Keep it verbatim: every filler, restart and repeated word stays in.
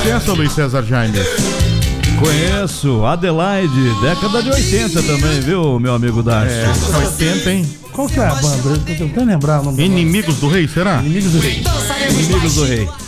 conhece essa, Luiz César Jaime? Conheço, Adelaide, década de oitenta também, viu, meu amigo Darcio? É, oitenta, hein? Qual que é a banda? Eu tô tentando lembrar o nome. Inimigos do Rei, será? Inimigos do Rei. Inimigos do Rei.